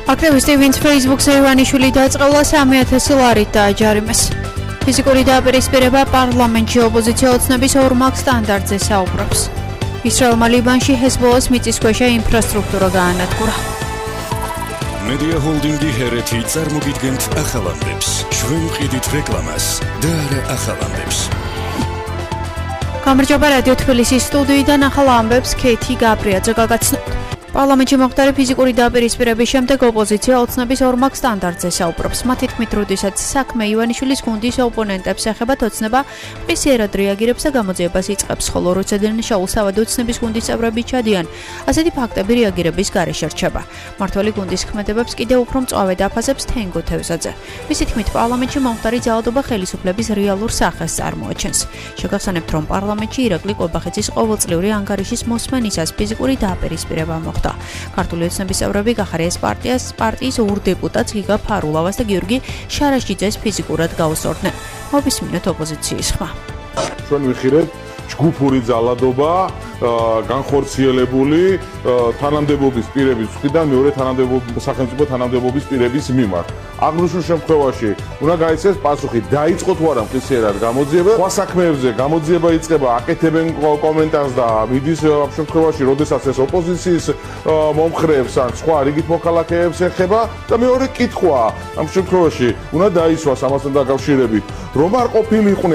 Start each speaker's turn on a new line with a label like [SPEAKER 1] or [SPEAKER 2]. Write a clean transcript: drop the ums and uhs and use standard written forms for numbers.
[SPEAKER 1] აქტივისტი, ვინც Facebook-ზე ივანიშვილი დაწყევლა 3,000 ლარით დააჯარიმეს. ფიზიკური დააპირისპირება პარლამენტში ოპოზიცია ოცნების ორმაგ სტანდარტზე საუბრობს. ისრაელმა ლიბანში ჰეზბოლას მიწისქვეშა ინფრასტრუქტურა გაანადგურა.
[SPEAKER 2] Media Holding-ი ჰერეთი წარმოგიდგენთ ახალამდებს. ჩვენ ვყიდით რეკლამას და არა ახალამდებს.
[SPEAKER 1] გამარჯობა რადიო თბილისის სტუდიიდან ახალ ამბებს ქეთი გაბრიაძე გაგაცნობთ. პარლამენტში მოხდარი ფიზიკური დააპირისპირების შემდეგ ოპოზიცია ოცნების ორმაგ სტანდარტზე საუბრობს. მათი თქმით, როდესაც საქმე ივანიშვილის გუნდის ოპონენტებს ეხება, ოცნება მყისიერად რეაგირებს და გამოძიებას იწყებს, ხოლო როცა დენშაულსავად ოცნების გუნდის წევრები ჩადიან, ასეთი ფაქტები რეაგირების გარეშე რჩება. მმართველი გუნდის ქმედებებს კიდევ უფრო მწვავედ აფასებს თენგო თევზაძე. მისი თქმით, პარლამენტში მომხდარი ძალადობა ხელისუფლების რეალურ სახეს წარმოაჩენს. შეგახსენებთ, რომ პარლამენტში ირაკლი ყობახიძის ყოველწლიური ანგარიშის მოსმენისას ფიზიკური დააპირისპირება მოხდა. ქართული ოცნების წევრები გახარიას პარტიის ორ დეპუტატს გიგა ფარულავას და გიორგი შარაშიძეს ფიზიკურად გაუსწორდნენ. მოვისმინოთ ოპოზიციის ხმა.
[SPEAKER 3] ჩვენ ვიხილეთ ჯგუფური ძალადობა, განხორციელებული თანამდებობის პირების მხრიდან მეორე სახელმწიფო თანამდებობის პირების მიმართ. აღნიშნულ შემთხვევაში უნდა გაიცეს პასუხი, დაიწყო თუ არა მყისიერად გამოძიება, სხვა საქმეებზე გამოძიება იწყება, აკეთებენ კომენტარს და მიდის ამ შემთხვევაში, როდესაც ეს ოპოზიციის მომხრეებს ან სხვა რიგით მოქალაქეებს ეხება და მეორე კითხვა ამ შემთხვევაში უნდა დაისვას ამასთან დაკავშირებით, რომ არ ყოფილიყვნენ